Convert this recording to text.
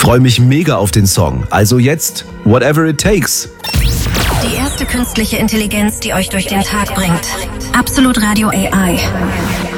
freue mich mega auf den Song. Also jetzt, whatever it takes. Die erste künstliche Intelligenz, die euch durch den Tag bringt. Absolut Radio AI.